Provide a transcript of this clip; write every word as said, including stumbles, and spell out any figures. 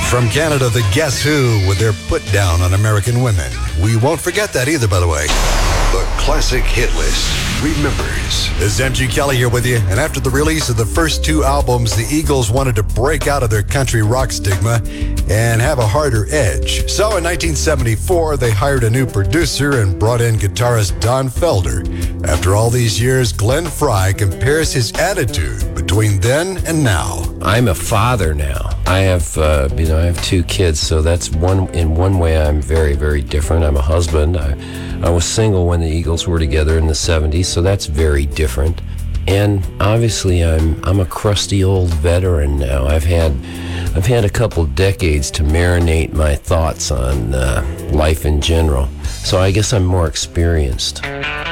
From Canada, the Guess Who with their put down on American women. We won't forget that either, by the way. The Classic Hit List remembers. This is M G Kelly here with you. And after the release of the first two albums, the Eagles wanted to break out of their country rock stigma and have a harder edge. So in nineteen seventy-four, they hired a new producer and brought in guitarist Don Felder. After all these years, Glenn Frey compares his attitude between then and now. I'm a father now. I have, uh, you know, I have two kids, so that's one. In one way, I'm very, very different. I'm a husband. I, I was single when the Eagles were together in the seventies, so that's very different. And obviously, I'm I'm a crusty old veteran now. I've had I've had a couple decades to marinate my thoughts on uh, life in general, so I guess I'm more experienced.